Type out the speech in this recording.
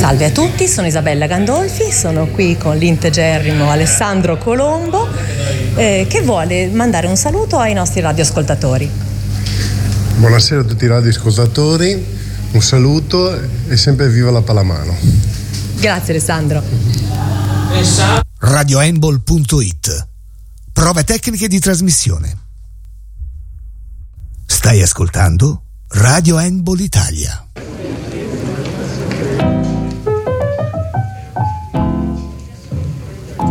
Salve a tutti, sono Isabella Gandolfi, sono qui con l'integerrimo Alessandro Colombo che vuole mandare un saluto ai nostri radioascoltatori. Buonasera a tutti i radioascoltatori, un saluto e sempre viva la pallamano. Grazie Alessandro. RadioHandball.it. Prove tecniche di trasmissione. Stai ascoltando Radio Handball Italia.